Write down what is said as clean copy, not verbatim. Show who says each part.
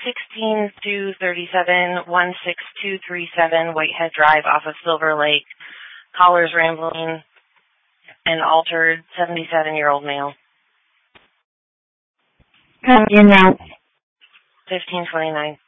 Speaker 1: 16-237, 16237 Whitehead Drive off of Silver Lake. Caller's rambling and altered 77-year-old male.
Speaker 2: Copy and route.
Speaker 1: 1529.